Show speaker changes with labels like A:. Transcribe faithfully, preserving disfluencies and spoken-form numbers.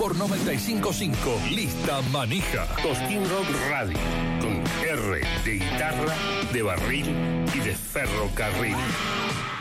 A: por noventa y cinco punto cinco. Lista manija.
B: Cosquín Rock Radio, con R de guitarra, de barril y de ferrocarril.